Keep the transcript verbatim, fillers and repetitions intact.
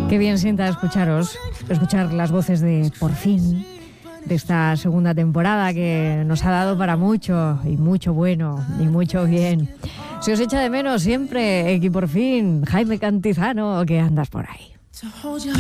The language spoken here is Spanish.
Qué bien sienta escucharos, escuchar las voces de Por Fin, de esta segunda temporada que nos ha dado para mucho, y mucho bueno, y mucho bien. Si os echa de menos siempre, Equi Por Fin, Jaime Cantizano, que andas por ahí.